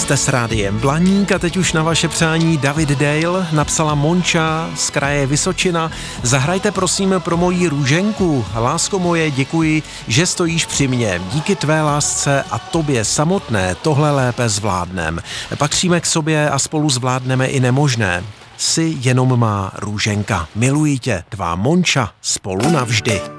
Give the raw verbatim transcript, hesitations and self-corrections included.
Jste s rádiem Blaník a teď už na vaše přání David Dale napsala Monča z kraje Vysočina. Zahrajte prosím pro moji Růženku. Lásko moje, děkuji, že stojíš při mně. Díky tvé lásce a tobě samotné tohle lépe zvládnem. Patříme k sobě a spolu zvládneme i nemožné. Jsi jenom má Růženka. Miluji tě, tvá Monča, spolu navždy.